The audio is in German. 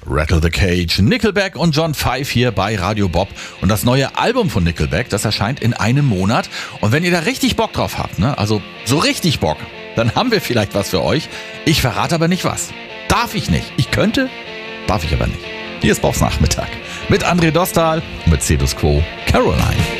Rattle the Cage, Nickelback und John Five hier bei Radio Bob. Und das neue Album von Nickelback, das erscheint in einem Monat. Und wenn ihr da richtig Bock drauf habt, ne, also so richtig Bock, dann haben wir vielleicht was für euch. Ich verrate aber nicht was. Darf ich nicht. Ich könnte, darf ich aber nicht. Hier ist Bobs Nachmittag mit André Dostal und mit Cetus Quo Caroline.